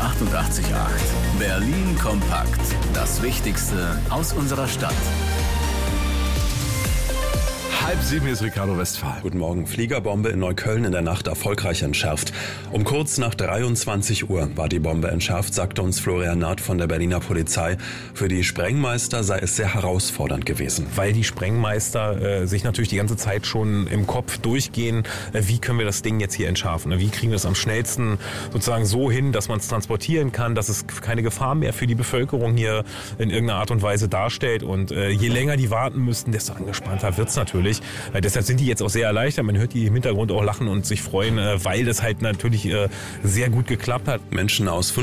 88,8. Berlin kompakt. Das Wichtigste aus unserer Stadt. 6:30, hier ist Ricardo Westphal. Guten Morgen. Fliegerbombe in Neukölln in der Nacht erfolgreich entschärft. Um kurz nach 23 Uhr war die Bombe entschärft, sagte uns Florian Naht von der Berliner Polizei. Für die Sprengmeister sei es sehr herausfordernd gewesen. Weil die Sprengmeister sich natürlich die ganze Zeit schon im Kopf durchgehen, wie können wir das Ding jetzt hier entschärfen? Wie kriegen wir es am schnellsten sozusagen so hin, dass man es transportieren kann, dass es keine Gefahr mehr für die Bevölkerung hier in irgendeiner Art und Weise darstellt. Und je länger die warten müssten, desto angespannter wird es natürlich. Deshalb sind die jetzt auch sehr erleichtert. Man hört die im Hintergrund auch lachen und sich freuen, weil das halt natürlich sehr gut geklappt hat. Menschen aus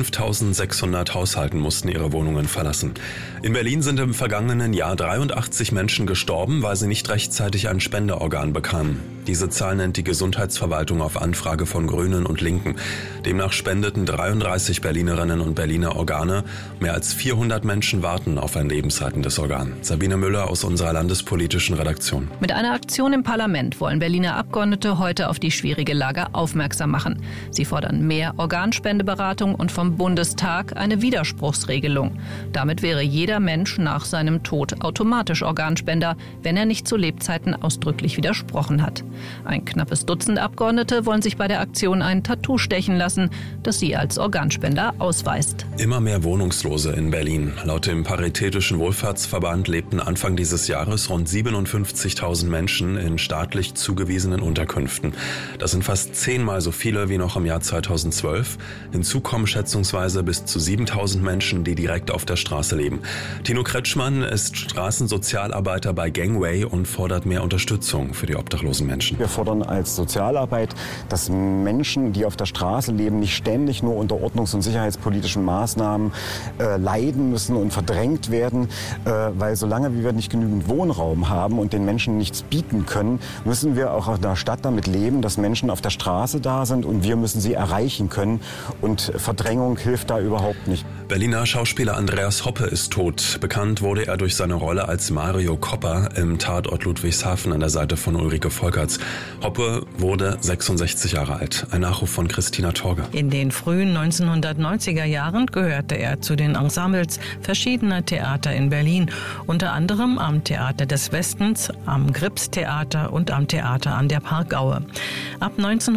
5.600 Haushalten mussten ihre Wohnungen verlassen. In Berlin sind im vergangenen Jahr 83 Menschen gestorben, weil sie nicht rechtzeitig ein Spenderorgan bekamen. Diese Zahl nennt die Gesundheitsverwaltung auf Anfrage von Grünen und Linken. Demnach spendeten 33 Berlinerinnen und Berliner Organe. Mehr als 400 Menschen warten auf ein lebensrettendes Organ. Sabine Müller aus unserer landespolitischen Redaktion. Mit einer Aktion im Parlament wollen Berliner Abgeordnete heute auf die schwierige Lage aufmerksam machen. Sie fordern mehr Organspendeberatung und vom Bundestag eine Widerspruchsregelung. Damit wäre jeder Mensch nach seinem Tod automatisch Organspender, wenn er nicht zu Lebzeiten ausdrücklich widersprochen hat. Ein knappes Dutzend Abgeordnete wollen sich bei der Aktion ein Tattoo stechen lassen, das sie als Organspender ausweist. Immer mehr Wohnungslose in Berlin. Laut dem Paritätischen Wohlfahrtsverband lebten Anfang dieses Jahres rund 57.000 Menschen in staatlich zugewiesenen Unterkünften. Das sind fast 10-mal so viele wie noch im Jahr 2012. Hinzu kommen schätzungsweise bis zu 7.000 Menschen, die direkt auf der Straße leben. Tino Kretschmann ist Straßensozialarbeiter bei Gangway und fordert mehr Unterstützung für die obdachlosen Menschen. Wir fordern als Sozialarbeit, dass Menschen, die auf der Straße leben, nicht ständig nur unter ordnungs- und sicherheitspolitischen Maßnahmen leiden müssen und verdrängt werden, weil solange wir nicht genügend Wohnraum haben und den Menschen nichts bieten können, müssen wir auch in der Stadt damit leben, dass Menschen auf der Straße da sind und wir müssen sie erreichen können und Verdrängung hilft da überhaupt nicht. Berliner Schauspieler Andreas Hoppe ist tot. Bekannt wurde er durch seine Rolle als Mario Copper im Tatort Ludwigshafen an der Seite von Ulrike Volkerts. Hoppe wurde 66 Jahre alt. Ein Nachruf von Christina Torge. In den frühen 1990er Jahren gehörte er zu den Ensembles verschiedener Theater in Berlin, unter anderem am Theater des Westens, am Gripstheater und am Theater an der Parkaue. Ab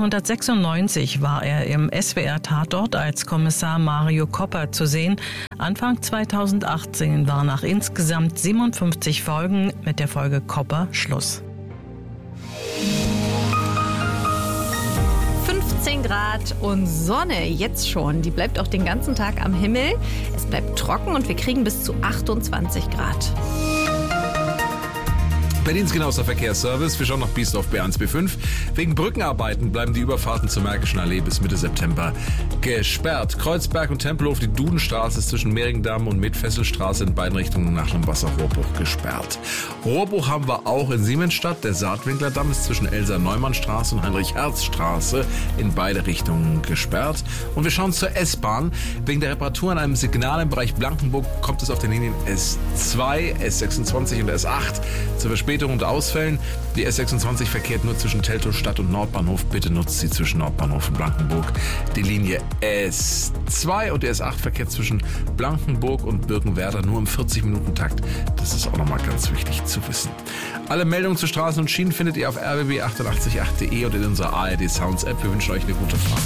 1996 war er im SWR-Tatort als Kommissar Mario Copper zu sehen. Anfang 2018 war nach insgesamt 57 Folgen mit der Folge Copper Schluss. 15 Grad und Sonne jetzt schon. Die bleibt auch den ganzen Tag am Himmel. Es bleibt trocken und wir kriegen bis zu 28 Grad. Berlins genauester Verkehrsservice. Wir schauen nach Biesdorf B1, B5. Wegen Brückenarbeiten bleiben die Überfahrten zur Märkischen Allee bis Mitte September gesperrt. Kreuzberg und Tempelhof, die Dudenstraße ist zwischen Mehringdamm und Metfesselstraße in beiden Richtungen nach einem Wasserrohrbruch gesperrt. Rohrbruch haben wir auch in Siemensstadt. Der Saatwinklerdamm ist zwischen Elsa-Neumann-Straße und Heinrich-Herz-Straße in beide Richtungen gesperrt. Und wir schauen zur S-Bahn. Wegen der Reparatur an einem Signal im Bereich Blankenburg kommt es auf den Linien S2, S26 und S8 zur Verspätung und Ausfällen. Die S26 verkehrt nur zwischen Teltow-Stadt und Nordbahnhof. Bitte nutzt sie zwischen Nordbahnhof und Blankenburg. Die Linie S2 und die S8 verkehrt zwischen Blankenburg und Birkenwerder nur im 40-Minuten-Takt. Das ist auch nochmal ganz wichtig zu wissen. Alle Meldungen zu Straßen und Schienen findet ihr auf rbb888.de und in unserer ARD Sounds App. Wir wünschen euch eine gute Fahrt.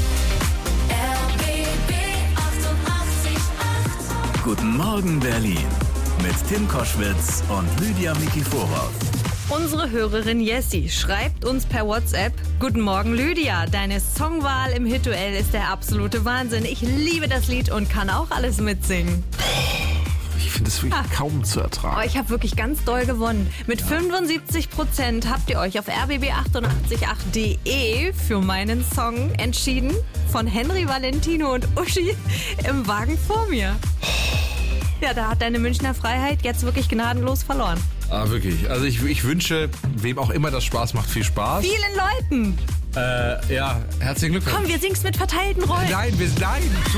Guten Morgen Berlin mit Tim Koschwitz und Lydia Mikiforov. Unsere Hörerin Jessie schreibt uns per WhatsApp: Guten Morgen Lydia, deine Songwahl im Hit-Duell ist der absolute Wahnsinn. Ich liebe das Lied und kann auch alles mitsingen. Ich finde es wirklich kaum zu ertragen. Oh, ich habe wirklich ganz doll gewonnen. Mit 75% habt ihr euch auf rbb888.de für meinen Song entschieden. Von Henry Valentino und Uschi im Wagen vor mir. Ja, da hat deine Münchner Freiheit jetzt wirklich gnadenlos verloren. Ah, wirklich. Also ich wünsche, wem auch immer das Spaß macht, viel Spaß. Vielen Leuten. Ja, herzlichen Glückwunsch. Komm, wir singen's mit verteilten Rollen. Nein,